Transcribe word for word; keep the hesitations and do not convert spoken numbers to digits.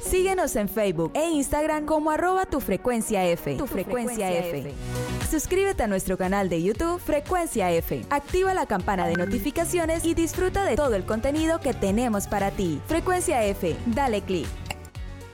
Síguenos en Facebook e Instagram como arroba tu frecuencia F. Tu frecuencia F. Suscríbete a nuestro canal de YouTube Frecuencia F. Activa la campana de notificaciones y disfruta de todo el contenido que tenemos para ti. Frecuencia F, dale clic.